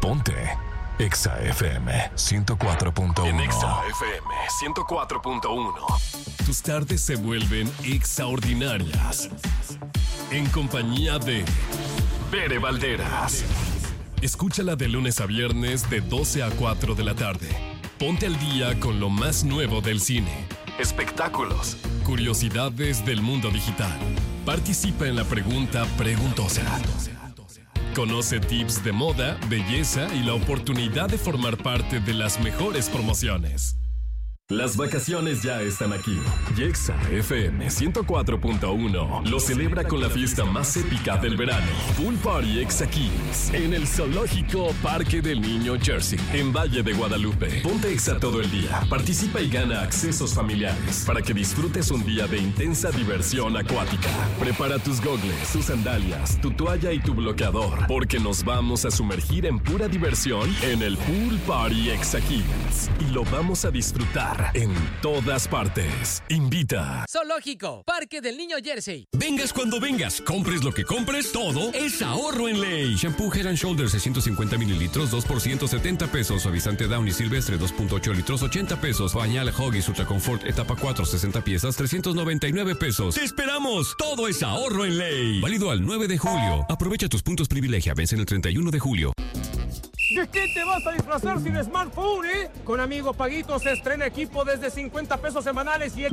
Ponte Exa FM 104.1. En Exa FM 104.1. Tus tardes se vuelven extraordinarias. En compañía de Bere Valderas. Escúchala de lunes a viernes de 12 a 4 de la tarde. Ponte al día con lo más nuevo del cine, espectáculos, curiosidades del mundo digital. Participa en la pregunta preguntosa. Conoce tips de moda, belleza y la oportunidad de formar parte de las mejores promociones. Las vacaciones ya están aquí. Y Exa FM 104.1 lo celebra con la fiesta más épica del verano. Pool Party Exa Kids en el Zoológico Parque del Niño Jersey, en Valle de Guadalupe. Ponte Exa todo el día. Participa y gana accesos familiares para que disfrutes un día de intensa diversión acuática. Prepara tus gogles, tus sandalias, tu toalla y tu bloqueador, porque nos vamos a sumergir en pura diversión en el Pool Party Exa Kids. Y lo vamos a disfrutar en todas partes. Invita. Zoológico, Parque del Niño Jersey. Vengas cuando vengas, compres lo que compres, todo es ahorro en Ley. Shampoo Head and Shoulders 650 mililitros, 2 por 170 pesos. Suavizante Downy Silvestre, 2.8 litros, 80 pesos. Pañal Huggies Ultra Comfort etapa 4, 60 piezas, 399 pesos. ¡Te esperamos! Todo es ahorro en Ley. Válido al 9 de julio. Aprovecha tus puntos privilegia. Vencen el 31 de julio. ¿De qué te vas a disfrazar sin smartphone, eh? Con Amigo Paguito se estrena equipo desde 50 pesos semanales y